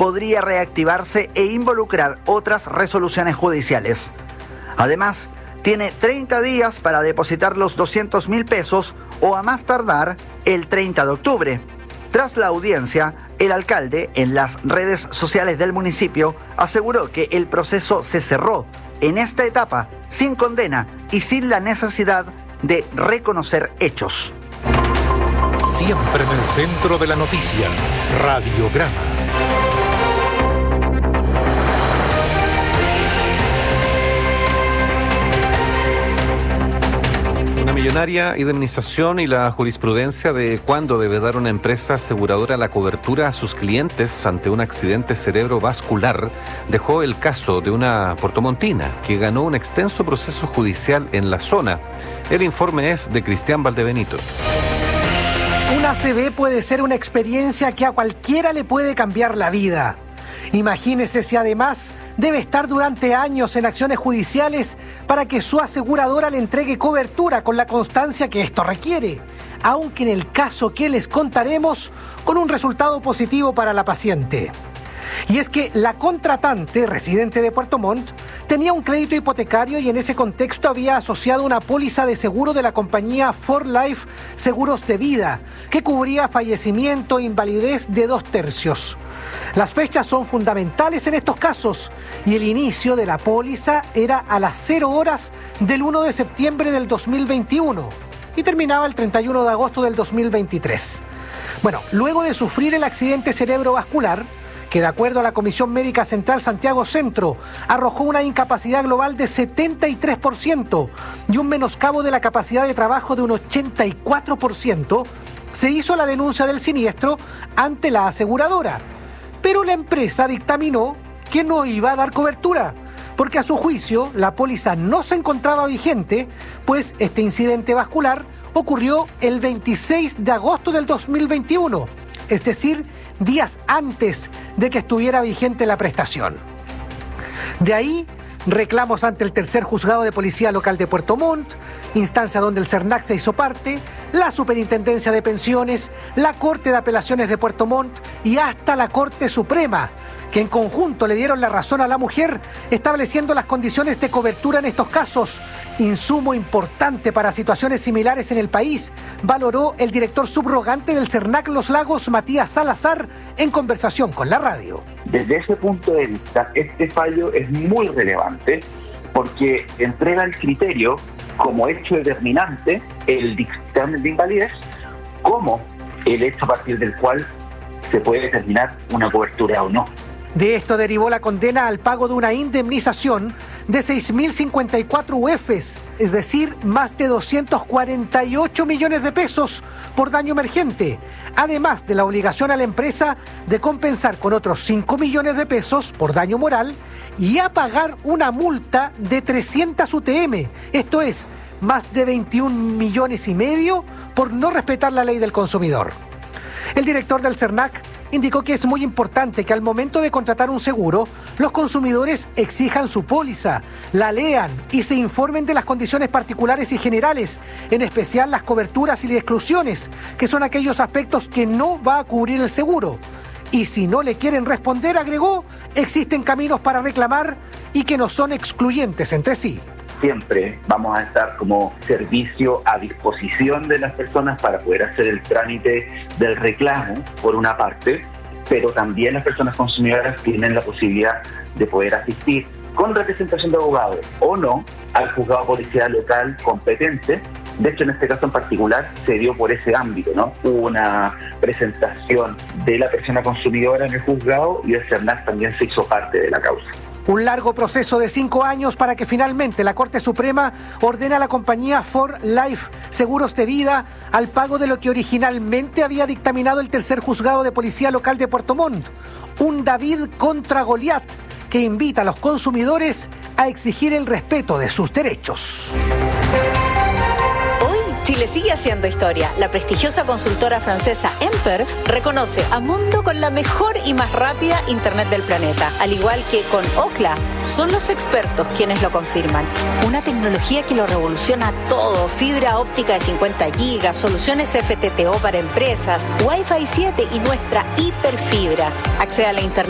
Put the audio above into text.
podría reactivarse e involucrar otras resoluciones judiciales. Además, tiene 30 días para depositar los 200.000 pesos o a más tardar el 30 de octubre. Tras la audiencia, el alcalde en las redes sociales del municipio aseguró que el proceso se cerró en esta etapa sin condena y sin la necesidad de reconocer hechos. Siempre en el centro de la noticia, Radiograma. Una millonaria indemnización y la jurisprudencia de cuándo debe dar una empresa aseguradora la cobertura a sus clientes ante un accidente cerebrovascular dejó el caso de una puertomontina que ganó un extenso proceso judicial en la zona. El informe es de Cristian Valdebenito. Una ACV puede ser una experiencia que a cualquiera le puede cambiar la vida. Imagínese si además debe estar durante años en acciones judiciales para que su aseguradora le entregue cobertura con la constancia que esto requiere, aunque en el caso que les contaremos, con un resultado positivo para la paciente. Y es que la contratante, residente de Puerto Montt, tenía un crédito hipotecario y en ese contexto había asociado una póliza de seguro de la compañía 4Life Seguros de Vida, que cubría fallecimiento e invalidez de 2/3. Las fechas son fundamentales en estos casos y el inicio de la póliza era a las 0 horas del 1 de septiembre del 2021 y terminaba el 31 de agosto del 2023. Bueno, luego de sufrir el accidente cerebrovascular, que de acuerdo a la Comisión Médica Central Santiago Centro arrojó una incapacidad global de 73% y un menoscabo de la capacidad de trabajo de un 84%, se hizo la denuncia del siniestro ante la aseguradora. Pero la empresa dictaminó que no iba a dar cobertura, porque a su juicio la póliza no se encontraba vigente, pues este incidente vascular ocurrió el 26 de agosto del 2021, es decir, días antes de que estuviera vigente la prestación. De ahí, reclamos ante el tercer juzgado de policía local de Puerto Montt, instancia donde el CERNAC se hizo parte, la Superintendencia de Pensiones, la Corte de Apelaciones de Puerto Montt y hasta la Corte Suprema, que en conjunto le dieron la razón a la mujer, estableciendo las condiciones de cobertura en estos casos. Insumo importante para situaciones similares en el país, valoró el director subrogante del CERNAC Los Lagos, Matías Salazar, en conversación con la radio. Desde ese punto de vista, este fallo es muy relevante porque entrega el criterio como hecho determinante el dictamen de invalidez como el hecho a partir del cual se puede determinar una cobertura o no. De esto derivó la condena al pago de una indemnización de 6.054 UFs, es decir, más de 248 millones de pesos por daño emergente, además de la obligación a la empresa de compensar con otros 5 millones de pesos por daño moral y a pagar una multa de 300 UTM, esto es, más de 21 millones y medio por no respetar la ley del consumidor. El director del CERNAC indicó que es muy importante que al momento de contratar un seguro, los consumidores exijan su póliza, la lean y se informen de las condiciones particulares y generales, en especial las coberturas y exclusiones, que son aquellos aspectos que no va a cubrir el seguro. Y si no le quieren responder, agregó, existen caminos para reclamar y que no son excluyentes entre sí. Siempre vamos a estar como servicio a disposición de las personas para poder hacer el trámite del reclamo, por una parte, pero también las personas consumidoras tienen la posibilidad de poder asistir con representación de abogados o no al juzgado policial local competente. De hecho, en este caso en particular se dio por ese ámbito, ¿no? Hubo una presentación de la persona consumidora en el juzgado y el CERNAC también se hizo parte de la causa. Un largo proceso de 5 años para que finalmente la Corte Suprema ordene a la compañía 4Life Seguros de Vida al pago de lo que originalmente había dictaminado el tercer juzgado de policía local de Puerto Montt, un David contra Goliat que invita a los consumidores a exigir el respeto de sus derechos. Chile sigue haciendo historia. La prestigiosa consultora francesa Emper reconoce a Mundo con la mejor y más rápida internet del planeta. Al igual que con Ookla, son los expertos quienes lo confirman. Una tecnología que lo revoluciona todo. Fibra óptica de 50 gigas, soluciones FTTO para empresas, Wi-Fi 7 y nuestra hiperfibra. Accede a la internet